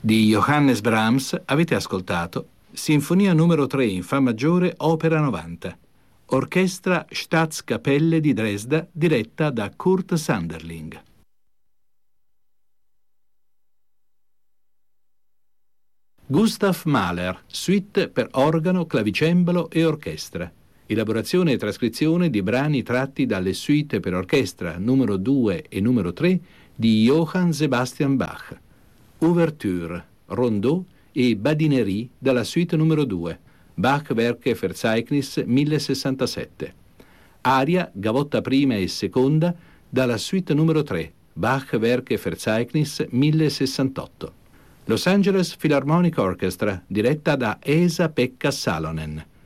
Di Johannes Brahms avete ascoltato Sinfonia numero 3 in Fa maggiore, opera 90, Orchestra Staatskapelle di Dresda, diretta da Kurt Sanderling. Gustav Mahler, suite per organo, clavicembalo e orchestra. Elaborazione e trascrizione di brani tratti dalle suite per orchestra numero 2 e numero 3 di Johann Sebastian Bach. Ouverture, Rondeau e Badinerie dalla suite numero 2, Bach Werke Verzeichnis 1067. Aria, gavotta prima e seconda dalla suite numero 3, Bach Werke Verzeichnis 1068. Los Angeles Philharmonic Orchestra, diretta da Esa-Pekka Salonen.